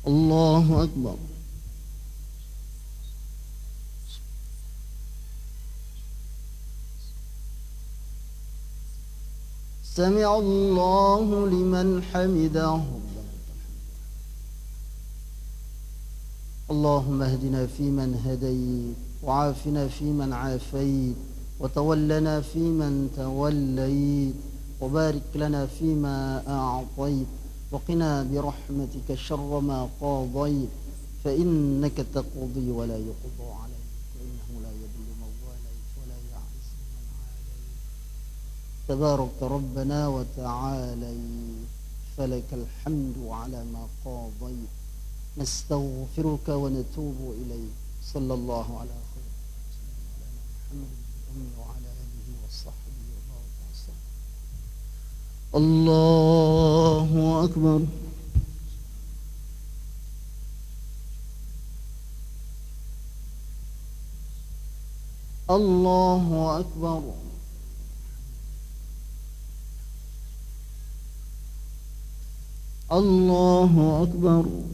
الله أكبر. سمع الله لمن حمده. اللهم اهدنا فيمن هديت، وعافنا فيمن عافيت، وتولنا فيمن توليت، وبارك لنا فيما أعطيت، وقنا برحمتك شر ما قاضيت، فإنك تقضي ولا يقضى عليك، وإنه لا يذل من واليت ولا يعز من عاديت، تبارك ربنا وتعاليت، فلك الحمد على ما قاضيت، نستغفرك ونتوب إليك. صلى الله على خير محمد الأمي وعلى آله وصحبه وبارك وسلم. الله أكبر. الله أكبر. الله أكبر.